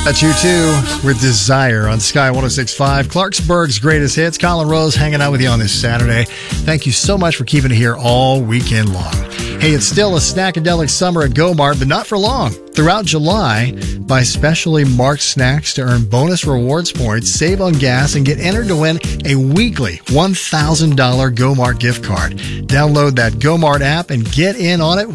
That's you too with Desire on Sky 106.5. Clarksburg's greatest hits. Colin Rose hanging out with you on this Saturday. Thank you so much for keeping it here all weekend long. Hey, it's still a snackadelic summer at Go-Mart, but not for long. Throughout July, buy specially marked snacks to earn bonus rewards points, save on gas, and get entered to win a weekly $1,000 Go-Mart gift card. Download that Go-Mart app and get in on it